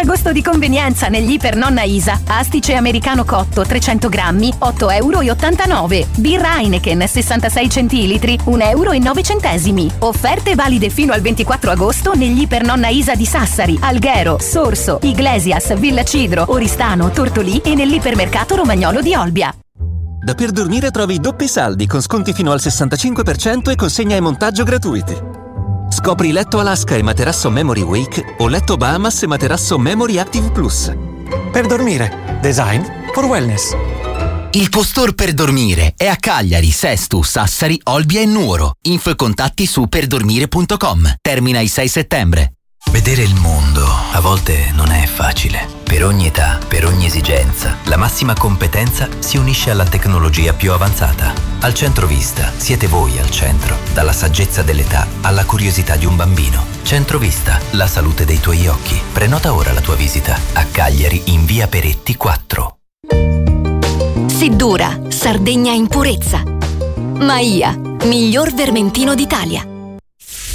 agosto di convenienza negli Iper Nonna Isa. Astice americano cotto 300 grammi, 8,89 €. Birra Heineken 66 centilitri, 1,09 €. Offerte valide fino al 24 agosto negli Iper Nonna Isa di Sassari, Alghero, Sorso, Iglesias, Villa Cidro, Oristano, Tortolì e nell'ipermercato Romagnolo di Olbia. Da Per Dormire trovi doppi saldi con sconti fino al 65% e consegna e montaggio gratuiti. Scopri letto Alaska e materasso Memory Wake o letto Bahamas e materasso Memory Active Plus. Per Dormire, design for wellness. Il tuo store per dormire è a Cagliari, Sesto, Sassari, Olbia e Nuoro. Info e contatti su perdormire.com. Termina il 6 settembre. Vedere il mondo a volte non è facile. Per ogni età, per ogni esigenza, la massima competenza si unisce alla tecnologia più avanzata. Al Centrovista siete voi al centro, dalla saggezza dell'età alla curiosità di un bambino. Centrovista, la salute dei tuoi occhi. Prenota ora la tua visita a Cagliari in via Peretti 4. Seddura, Sardegna in purezza. Maia, miglior vermentino d'Italia.